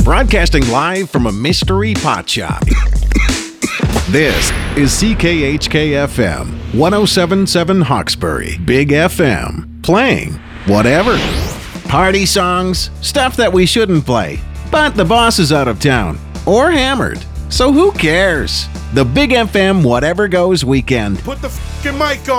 Broadcasting live from a mystery pot shop. This is CKHK-FM, 107.7 Hawkesbury, Big FM, playing whatever. Party songs, stuff that we shouldn't play, but the boss is out of town, or hammered, so who cares? The Big FM Whatever Goes Weekend. Put the f***ing mic on.